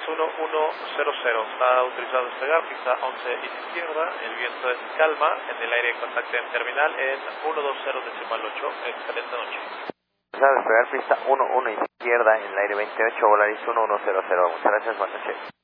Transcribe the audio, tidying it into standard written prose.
1100. Está autorizado a despegar, pista 11 izquierda, el viento es calma, en el aire contacto en terminal en 120.8. Excelente noche. Autorizado a despegar, pista 11 izquierda, en el aire 28, Volaris 1100. Muchas gracias, buenas noches.